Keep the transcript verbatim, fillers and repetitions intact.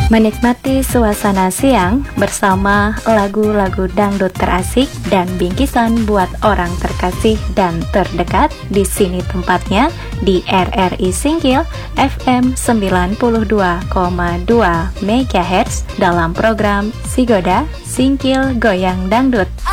Menikmati suasana siang bersama lagu-lagu dangdut terasik dan bingkisan buat orang terkasih dan terdekat. Di sini tempatnya di R R I Singkil F M sembilan puluh dua koma dua megahertz dalam program Sigoda Singkil Goyang Dangdut.